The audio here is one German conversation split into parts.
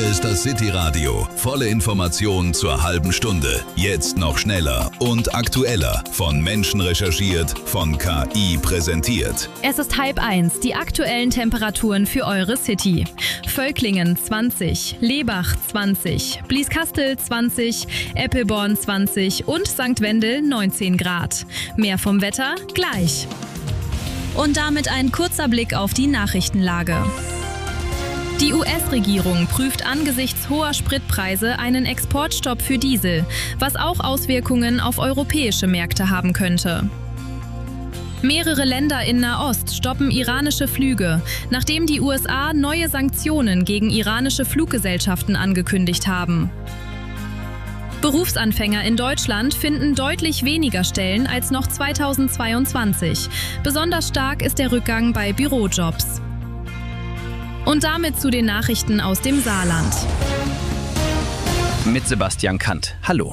ist das City-Radio. Volle Informationen zur halben Stunde. Jetzt noch schneller und aktueller. Von Menschen recherchiert, von KI präsentiert. Es ist 12:30, die aktuellen Temperaturen für eure City. Völklingen 20, Lebach 20, Blieskastel 20, Eppelborn 20 und St. Wendel 19 Grad. Mehr vom Wetter gleich. Und damit ein kurzer Blick auf die Nachrichtenlage. Die US-Regierung prüft angesichts hoher Spritpreise einen Exportstopp für Diesel, was auch Auswirkungen auf europäische Märkte haben könnte. Mehrere Länder in Nahost stoppen iranische Flüge, nachdem die USA neue Sanktionen gegen iranische Fluggesellschaften angekündigt haben. Berufsanfänger in Deutschland finden deutlich weniger Stellen als noch 2022. Besonders stark ist der Rückgang bei Bürojobs. Und damit zu den Nachrichten aus dem Saarland. Mit Sebastian Kant. Hallo.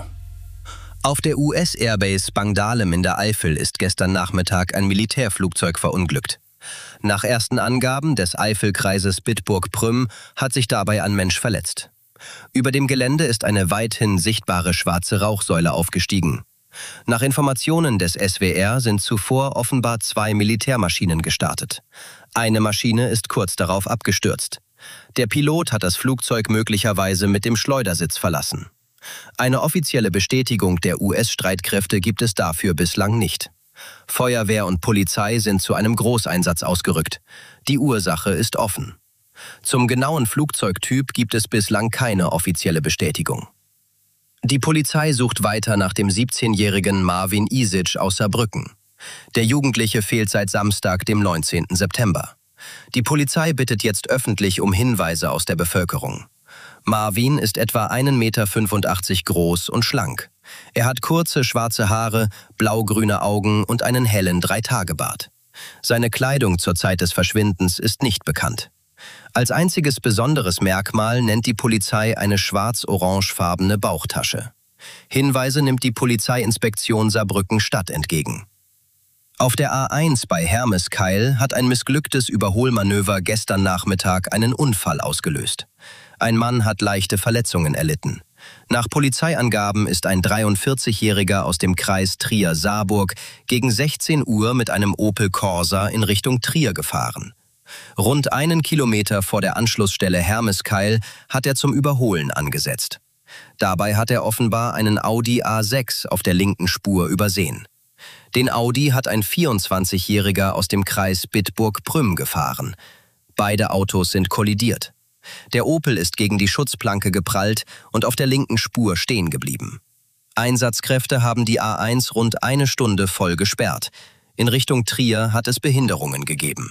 Auf der US-Airbase Bangdalem in der Eifel ist gestern Nachmittag ein Militärflugzeug verunglückt. Nach ersten Angaben des Eifelkreises Bitburg-Prüm hat sich dabei ein Mensch verletzt. Über dem Gelände ist eine weithin sichtbare schwarze Rauchsäule aufgestiegen. Nach Informationen des SWR sind zuvor offenbar 2 Militärmaschinen gestartet. Eine Maschine ist kurz darauf abgestürzt. Der Pilot hat das Flugzeug möglicherweise mit dem Schleudersitz verlassen. Eine offizielle Bestätigung der US-Streitkräfte gibt es dafür bislang nicht. Feuerwehr und Polizei sind zu einem Großeinsatz ausgerückt. Die Ursache ist offen. Zum genauen Flugzeugtyp gibt es bislang keine offizielle Bestätigung. Die Polizei sucht weiter nach dem 17-jährigen Marvin Isic aus Saarbrücken. Der Jugendliche fehlt seit Samstag, dem 19. September. Die Polizei bittet jetzt öffentlich um Hinweise aus der Bevölkerung. Marvin ist etwa 1,85 Meter groß und schlank. Er hat kurze schwarze Haare, blaugrüne Augen und einen hellen 3-Tage-Bart. Seine Kleidung zur Zeit des Verschwindens ist nicht bekannt. Als einziges besonderes Merkmal nennt die Polizei eine schwarz-orangefarbene Bauchtasche. Hinweise nimmt die Polizeiinspektion Saarbrücken-Stadt entgegen. Auf der A1 bei Hermeskeil hat ein missglücktes Überholmanöver gestern Nachmittag einen Unfall ausgelöst. Ein Mann hat leichte Verletzungen erlitten. Nach Polizeiangaben ist ein 43-Jähriger aus dem Kreis Trier-Saarburg gegen 16 Uhr mit einem Opel Corsa in Richtung Trier gefahren. Rund 1 Kilometer vor der Anschlussstelle Hermeskeil hat er zum Überholen angesetzt. Dabei hat er offenbar einen Audi A6 auf der linken Spur übersehen. Den Audi hat ein 24-Jähriger aus dem Kreis Bitburg-Prüm gefahren. Beide Autos sind kollidiert. Der Opel ist gegen die Schutzplanke geprallt und auf der linken Spur stehen geblieben. Einsatzkräfte haben die A1 rund 1 Stunde voll gesperrt. In Richtung Trier hat es Behinderungen gegeben.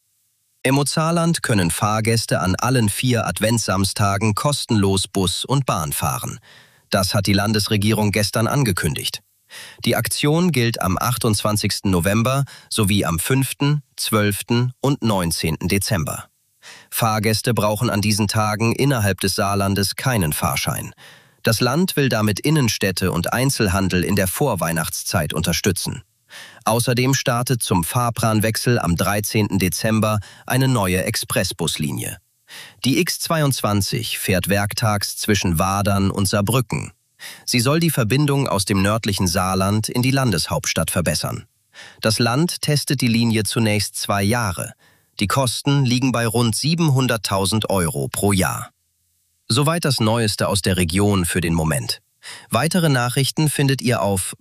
Im Mozartland können Fahrgäste an allen 4 Adventssamstagen kostenlos Bus und Bahn fahren. Das hat die Landesregierung gestern angekündigt. Die Aktion gilt am 28. November sowie am 5., 12. und 19. Dezember. Fahrgäste brauchen an diesen Tagen innerhalb des Saarlandes keinen Fahrschein. Das Land will damit Innenstädte und Einzelhandel in der Vorweihnachtszeit unterstützen. Außerdem startet zum Fahrplanwechsel am 13. Dezember eine neue Expressbuslinie. Die X22 fährt werktags zwischen Wadern und Saarbrücken. Sie soll die Verbindung aus dem nördlichen Saarland in die Landeshauptstadt verbessern. Das Land testet die Linie zunächst 2 Jahre. Die Kosten liegen bei rund 700.000 € pro Jahr. Soweit das Neueste aus der Region für den Moment. Weitere Nachrichten findet ihr auf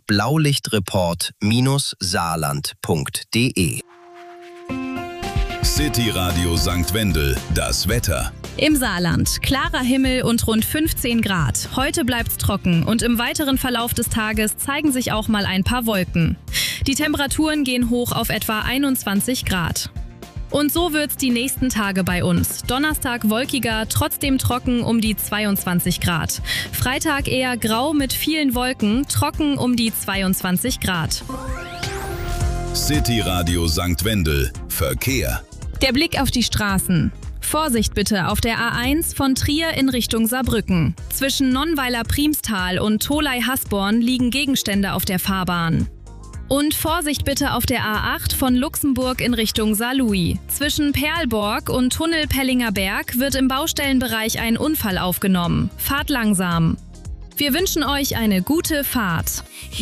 blaulichtreport-saarland.de. City Radio St. Wendel, das Wetter. Im Saarland klarer Himmel und rund 15 Grad. Heute bleibt's trocken und im weiteren Verlauf des Tages zeigen sich auch mal ein paar Wolken. Die Temperaturen gehen hoch auf etwa 21 Grad. Und so wird's die nächsten Tage bei uns. Donnerstag wolkiger, trotzdem trocken um die 22 Grad. Freitag eher grau mit vielen Wolken, trocken um die 22 Grad. City Radio St. Wendel, Verkehr. Der Blick auf die Straßen. Vorsicht bitte auf der A1 von Trier in Richtung Saarbrücken. Zwischen Nonnweiler-Priemstal und Tholey-Hasborn liegen Gegenstände auf der Fahrbahn. Und Vorsicht bitte auf der A8 von Luxemburg in Richtung Saarlouis. Zwischen Perlborg und Tunnel Pellinger Berg wird im Baustellenbereich ein Unfall aufgenommen. Fahrt langsam. Wir wünschen euch eine gute Fahrt.